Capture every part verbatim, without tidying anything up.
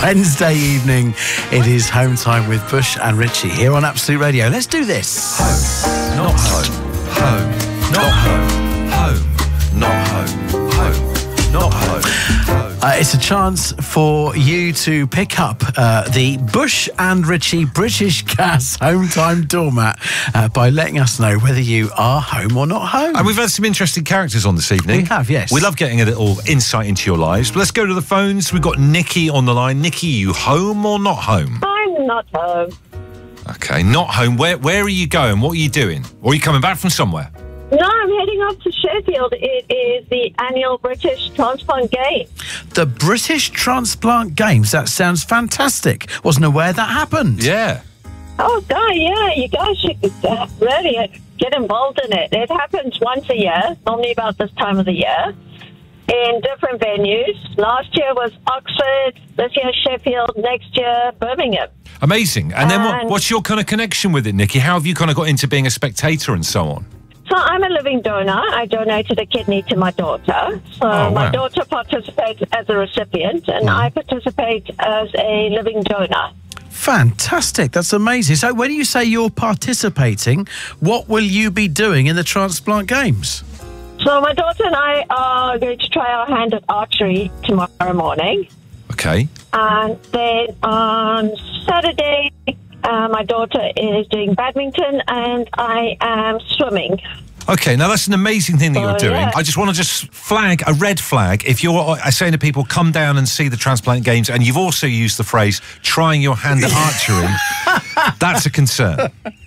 Wednesday evening. It is home time with Bush and Richie here on Absolute Radio. Let's do this. Home, not home. Home, not home. Home, not home. Home, not home. Home. Uh, it's a chance for you to pick up uh, the Bush and Richie British Gas Home Time doormat uh, by letting us know whether you are home or not home. And we've had some interesting characters on this evening. We have, yes. We love getting a little insight into your lives. But let's go to the phones. We've got Nikki on the line. Nikki, you home or not home? I'm not home. Okay, not home. Where where are you going? What are you doing? Or are you coming back from somewhere? No, I'm heading off to Sheffield. It is the annual British Transplant Games. The British Transplant Games. That sounds fantastic. Wasn't aware that happened. Yeah. Oh, God, yeah. You guys should uh, really get involved in it. It happens once a year, normally about this time of the year, in different venues. Last year was Oxford, this year Sheffield, next year Birmingham. Amazing. And then what, And- what's your kind of connection with it, Nikki? How have you kind of got into being a spectator and so on? So I'm a living donor. I donated a kidney to my daughter. So Oh, my wow. daughter participates as a recipient, and I participate as a living donor. Fantastic. That's amazing. So when you say you're participating, what will you be doing in the Transplant Games? So my daughter and I are going to try our hand at archery tomorrow morning. Okay. And then on Saturday, uh, my daughter is doing badminton and I am swimming. Okay, now that's an amazing thing that you're Oh, doing. yeah. I just want to just flag a red flag. If you're uh, saying to people, come down and see the Transplant Games, and you've also used the phrase, trying your hand at archery, that's a concern.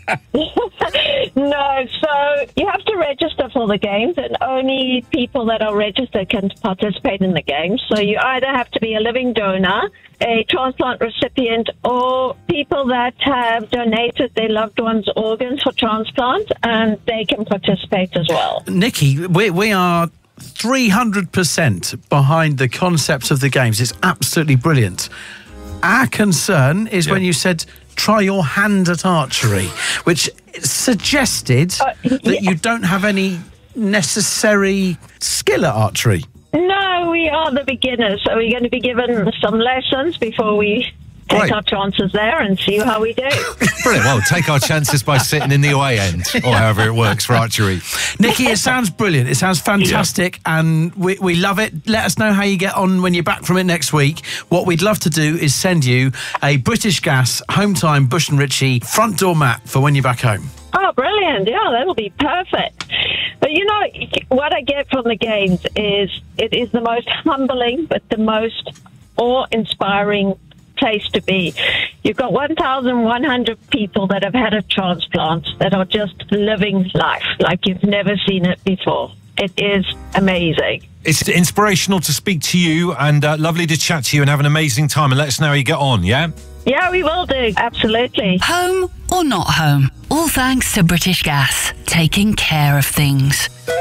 No, so you have to register for the games, and only people that are registered can participate in the games. So you either have to be a living donor, a transplant recipient, or people that have donated their loved ones' organs for transplant, and they can participate as well. Nikki, we, we are three hundred percent behind the concept of the games. It's absolutely brilliant. Our concern is Yeah. when you said, try your hand at archery, which suggested Uh, that yeah. you don't have any necessary skill at archery. No, we are the beginners, so we're going to be given some lessons before we take Great. our chances there and see how we do. Brilliant. Well, take our chances by sitting in the away end, or however it works for archery. Nikki, it sounds brilliant. It sounds fantastic, and we, we love it. Let us know how you get on when you're back from it next week. What we'd love to do is send you a British Gas Home Time Bush and Richie front door mat for when you're back home. Oh, brilliant. Yeah, that'll be perfect. But, you know, what I get from the games is it is the most humbling but the most awe-inspiring place to be. You've got one thousand one hundred people that have had a transplant that are just living life like you've never seen it before. It is amazing. It's inspirational to speak to you, and uh, lovely to chat to you and have an amazing time, and let us know how you get on, yeah? Yeah, we will do. Absolutely. Home or not home? All thanks to British Gas, taking care of things.